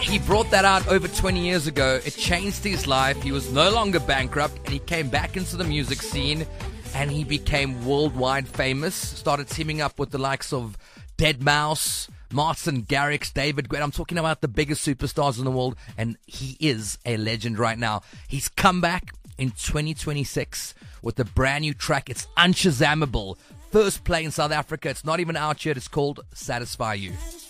He brought that out over 20 years ago. It changed his life. He was no longer bankrupt, and he came back into the music scene, and he became worldwide famous. Started teaming up with the likes of Deadmau5, Martin Garrix, David Guetta. I'm talking about the biggest superstars in the world, and he is a legend right now. He's come back in 2026 with a brand new track. It's Unshazammable. First play in South Africa. It's not even out yet. It's called Satisfy You.